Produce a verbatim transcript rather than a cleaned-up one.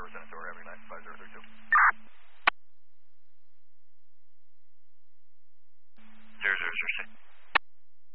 service in Authority, having nine five zero three two.